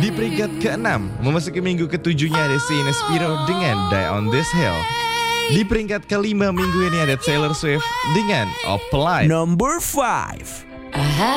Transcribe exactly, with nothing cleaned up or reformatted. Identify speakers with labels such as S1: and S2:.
S1: Di peringkat keenam, memasuki minggu ketujuhnya ada Sheena Spiro dengan Die on This Hill. Di peringkat kelima minggu ini ada Taylor Swift dengan Opalite.
S2: Number five.